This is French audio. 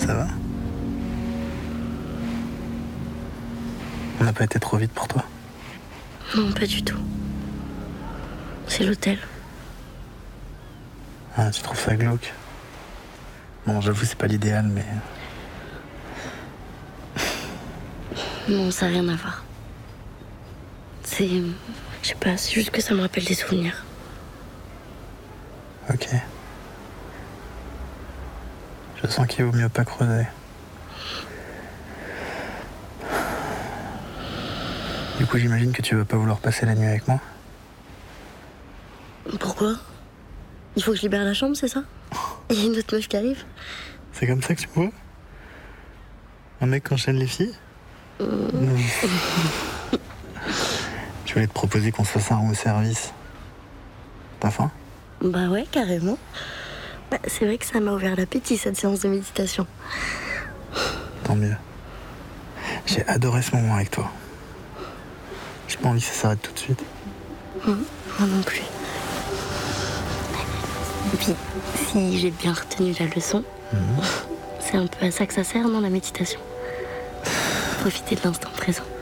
Ça va? On n'a pas été trop vite pour toi? Non, pas du tout. C'est l'hôtel. Ah, tu trouves ça glauque? Bon, j'avoue, c'est pas l'idéal, mais... Non, ça n'a rien à voir. C'est... Je sais pas, c'est juste que ça me rappelle des souvenirs. Ok. Je sens qu'il vaut mieux pas creuser. Du coup, j'imagine que tu vas pas vouloir passer la nuit avec moi? Pourquoi? Il faut que je libère la chambre, c'est ça? Il y a une autre meuf qui arrive? C'est comme ça que tu me vois? Un mec qui enchaîne les filles? Non. Je voulais te proposer qu'on se fasse un room service. T'as faim? Bah ouais, carrément. Bah, c'est vrai que ça m'a ouvert l'appétit, cette séance de méditation. Tant mieux. J'ai adoré ce moment avec toi. J'ai pas envie que ça s'arrête tout de suite. Moi non plus. Et puis, si j'ai bien retenu la leçon, c'est un peu à ça que ça sert, non, la méditation? Profiter de l'instant présent.